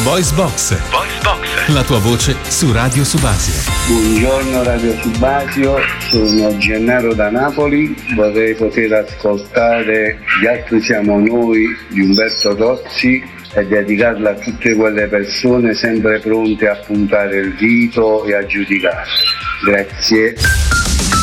Voice Box. La tua voce su Radio Subasio. Buongiorno Radio Subasio, sono Gennaro da Napoli, vorrei poter ascoltare Gli altri siamo noi di Umberto Tozzi e dedicarla a tutte quelle persone sempre pronte a puntare il dito e a giudicare. Grazie.